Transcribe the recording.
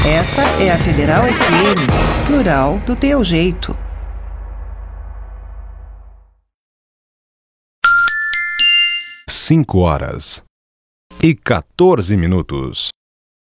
Essa é a Federal FM, plural do teu jeito. 5 horas e 14 minutos.